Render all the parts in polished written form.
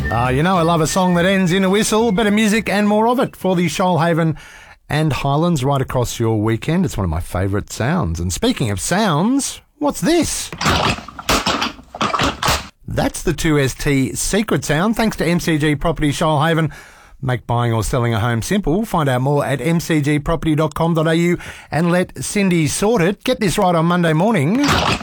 You know I love a song that ends in a whistle. Better music and more of it for the Shoalhaven and Highlands right across your weekend. It's one of my favourite sounds. And speaking of sounds, what's this? That's the 2ST secret sound. Thanks to MCG Property Shoalhaven. Make buying or selling a home simple. Find out more at mcgproperty.com.au and let Cindy sort it. Get this right on Monday morning.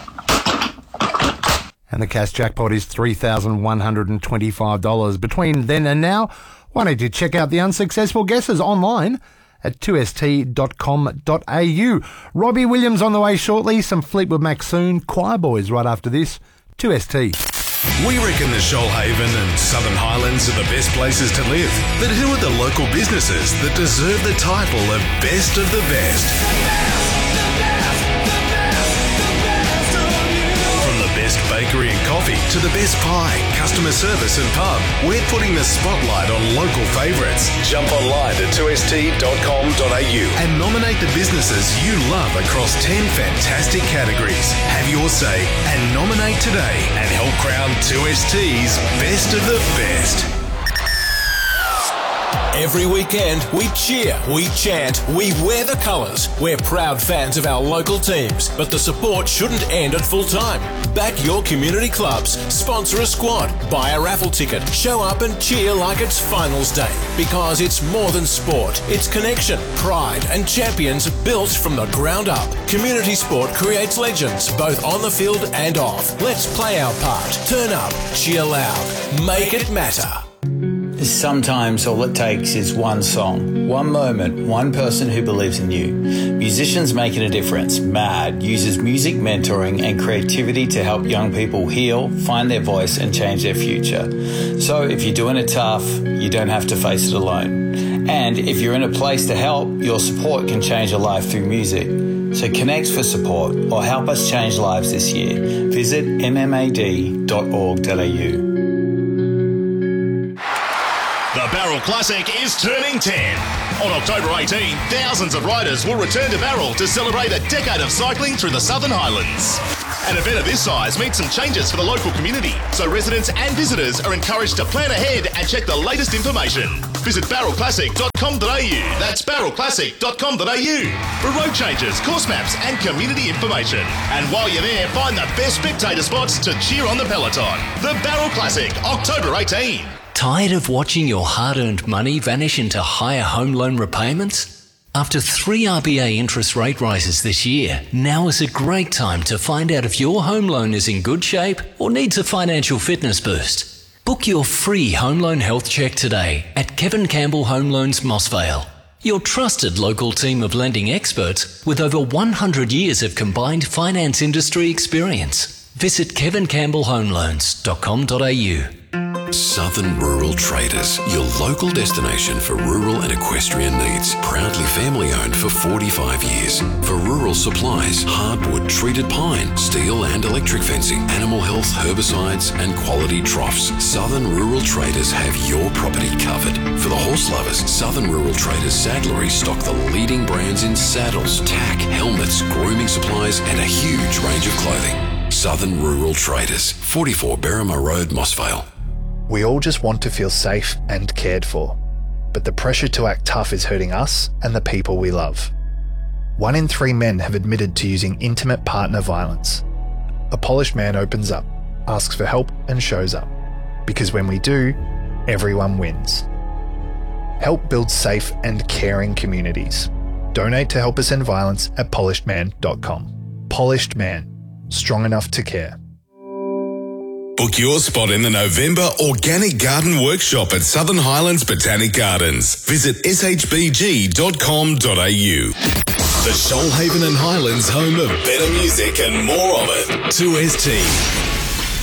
And the cash jackpot is $3,125. Between then and now, why don't you check out the unsuccessful guesses online at 2st.com.au. Robbie Williams on the way shortly, some Fleetwood Mac soon, Choir Boys right after this, 2ST. We reckon the Shoalhaven and Southern Highlands are the best places to live. But who are the local businesses that deserve the title of Best of the Best? Best bakery and coffee to the best pie, customer service and pub. We're putting the spotlight on local favourites. Jump online to 2st.com.au and nominate the businesses you love across 10 fantastic categories. Have your say and nominate today and help crown 2ST's Best of the Best. Every weekend, we cheer, we chant, we wear the colours. We're proud fans of our local teams, but the support shouldn't end at full time. Back your community clubs, sponsor a squad, buy a raffle ticket, show up and cheer like it's finals day. Because it's more than sport, it's connection, pride and champions built from the ground up. Community sport creates legends, both on the field and off. Let's play our part, turn up, cheer loud, make it matter. Sometimes all it takes is one song, one moment, one person who believes in you. Musicians Making a Difference, MAD, uses music mentoring and creativity to help young people heal, find their voice and change their future. So if you're doing it tough, you don't have to face it alone. And if you're in a place to help, your support can change a life through music. So connect for support or help us change lives this year. Visit mmad.org.au. The Barrel Classic is turning 10. On October 18, thousands of riders will return to Barrel to celebrate a decade of cycling through the Southern Highlands. An event of this size means some changes for the local community, so residents and visitors are encouraged to plan ahead and check the latest information. Visit barrelclassic.com.au. That's barrelclassic.com.au for road changes, course maps and community information. And while you're there, find the best spectator spots to cheer on the peloton. The Barrel Classic, October 18. Tired of watching your hard-earned money vanish into higher home loan repayments? After 3 RBA interest rate rises this year, now is a great time to find out if your home loan is in good shape or needs a financial fitness boost. Book your free home loan health check today at Kevin Campbell Home Loans Mossvale. Your trusted local team of lending experts with over 100 years of combined finance industry experience. Visit kevincampbellhomeloans.com.au. Southern Rural Traders, your local destination for rural and equestrian needs. Proudly family owned for 45 years. For rural supplies, hardwood, treated pine, steel and electric fencing, animal health, herbicides and quality troughs. Southern Rural Traders have your property covered. For the horse lovers, Southern Rural Traders saddlery stock the leading brands in saddles, tack, helmets, grooming supplies and a huge range of clothing. Southern Rural Traders, 44 Berrima Road, Mossvale. We all just want to feel safe and cared for, but the pressure to act tough is hurting us and the people we love. 1 in 3 men have admitted to using intimate partner violence. A polished man opens up, asks for help and shows up. Because when we do, everyone wins. Help build safe and caring communities. Donate to Help Us End Violence at polishedman.com. Polished Man, strong enough to care. Book your spot in the November Organic Garden Workshop at Southern Highlands Botanic Gardens. Visit shbg.com.au. The Shoalhaven and Highlands home of better music and more of it. 2ST.